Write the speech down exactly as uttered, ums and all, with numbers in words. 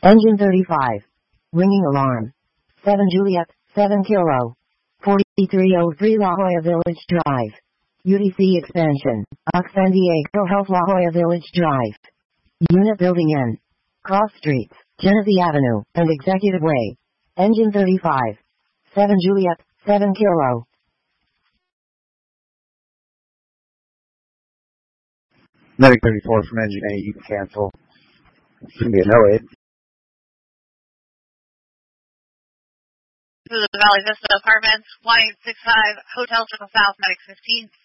Engine thirty-five. Ringing alarm. seven Juliet, seven Kilo. forty-three oh three La Jolla Village Drive. U D C expansion. Ox San Diego Health La Jolla Village Drive. Unit building in. Cross streets, Genesee Avenue, and Executive Way. Engine thirty-five. seven Juliet, seven Kilo. Medic thirty-four from Engine eight, you can cancel. It's going to be a no eight. To the Valley Vista Apartments, one eight six five, Hotel Circle South, Medic fifteen.